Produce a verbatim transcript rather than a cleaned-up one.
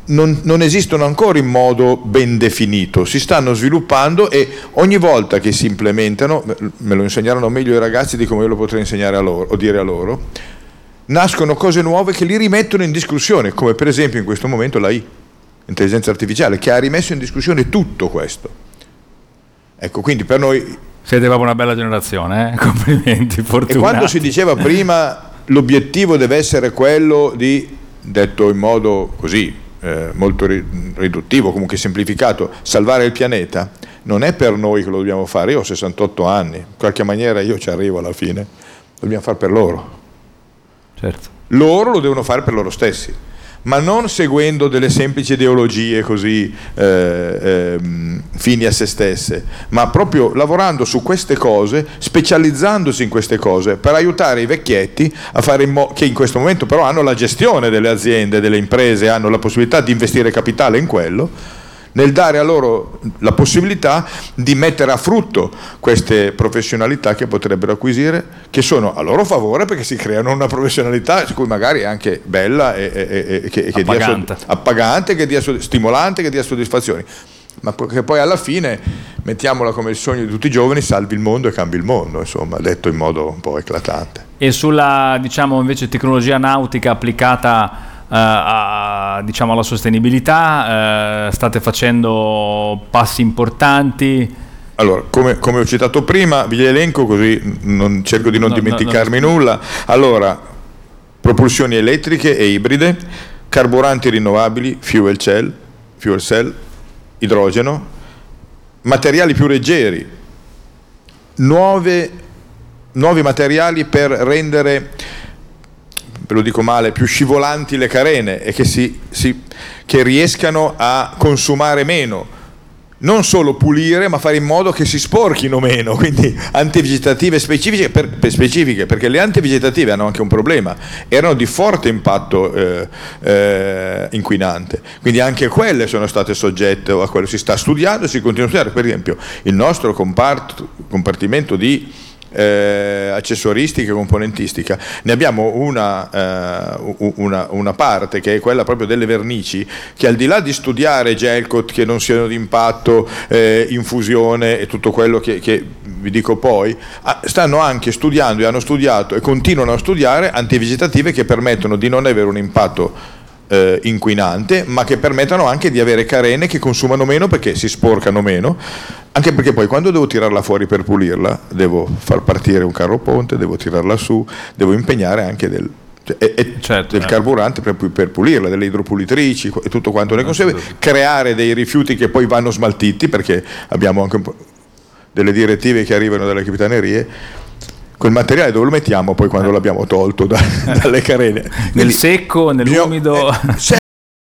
non, non esistono ancora in modo ben definito, si stanno sviluppando e ogni volta che si implementano, me lo insegneranno meglio i ragazzi di come io lo potrei insegnare a loro o dire a loro, nascono cose nuove che li rimettono in discussione, come per esempio in questo momento la I, intelligenza artificiale, che ha rimesso in discussione tutto questo. Ecco, quindi per noi... Siete proprio una bella generazione, eh? Complimenti, fortunati. E quando si diceva prima l'obiettivo deve essere quello di, detto in modo così eh, molto riduttivo, comunque semplificato, salvare il pianeta, non è per noi che lo dobbiamo fare. Io ho sessantotto anni, in qualche maniera io ci arrivo alla fine, lo dobbiamo fare per loro. Certo. Loro lo devono fare per loro stessi, ma non seguendo delle semplici ideologie così eh, eh, fini a se stesse, ma proprio lavorando su queste cose, specializzandosi in queste cose per aiutare i vecchietti a fare in modo che in questo momento però hanno la gestione delle aziende, delle imprese, hanno la possibilità di investire capitale in quello, nel dare a loro la possibilità di mettere a frutto queste professionalità che potrebbero acquisire, che sono a loro favore perché si creano una professionalità su cui magari è anche bella e, e, e che, che appagante. dia appagante, che dia stimolante, che dia soddisfazioni, ma che poi alla fine, mettiamola come il sogno di tutti i giovani, salvi il mondo e cambi il mondo, insomma, detto in modo un po' eclatante. E sulla, diciamo, invece tecnologia nautica applicata Uh, a, diciamo alla sostenibilità, uh, state facendo passi importanti? Allora, come, come ho citato prima, vi li elenco così non cerco di non no, dimenticarmi no, no. nulla. Allora, propulsioni elettriche e ibride, carburanti rinnovabili, fuel cell, fuel cell, idrogeno, materiali più leggeri, nuove, nuovi materiali per rendere, ve lo dico male, più scivolanti le carene e che, si, si, che riescano a consumare meno, non solo pulire ma fare in modo che si sporchino meno, quindi antivegetative specifiche, per, per specifiche perché le antivegetative hanno anche un problema, erano di forte impatto eh, eh, inquinante, quindi anche quelle sono state soggette a quello, si sta studiando e si continua a studiare. Per esempio il nostro compart, compartimento di Eh, accessoristica e componentistica, ne abbiamo una, eh, una, una parte che è quella proprio delle vernici, che al di là di studiare gel coat che non siano di impatto, eh, infusione e tutto quello che, che vi dico poi, stanno anche studiando e hanno studiato e continuano a studiare antivegetative che permettono di non avere un impatto Eh, inquinante, ma che permettano anche di avere carene che consumano meno perché si sporcano meno, anche perché poi quando devo tirarla fuori per pulirla devo far partire un carro ponte, devo tirarla su, devo impegnare anche del, e, e certo, del eh. carburante per, per pulirla, delle idropulitrici e tutto quanto ne consegue, creare dei rifiuti che poi vanno smaltiti perché abbiamo anche un po' delle direttive che arrivano dalle capitanerie. Quel materiale dove lo mettiamo poi quando eh. l'abbiamo tolto da, dalle carene? Nel secco, nell'umido? Eh, se,